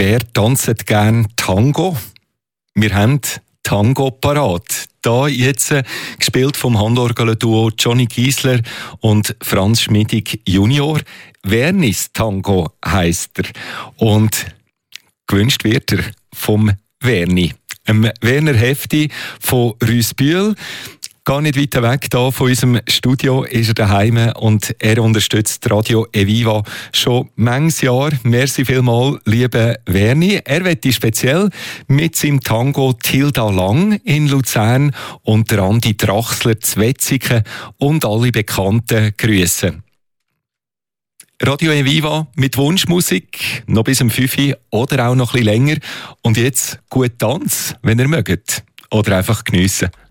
Wer tanzt gern Tango? Wir haben Tango parat. Da jetzt gespielt vom Handorgel-Duo Johnny Giesler und Franz Schmidig Junior. Wernis Tango heisst er. Und gewünscht wird er vom Werni. Werner Hefti von Rüsbühl. Gar nicht weit weg da von unserem Studio ist er daheim und er unterstützt Radio Eviva schon manches Jahr. Merci vielmals, liebe Werni. Er möchte speziell mit seinem Tango Tilda Lang in Luzern und der Andi Drachsler zu Wetzikon und alle Bekannten grüßen. Radio Eviva mit Wunschmusik, noch bis um 5 Uhr oder auch noch ein bisschen länger. Und jetzt gut Tanz, wenn ihr mögt. Oder einfach geniessen.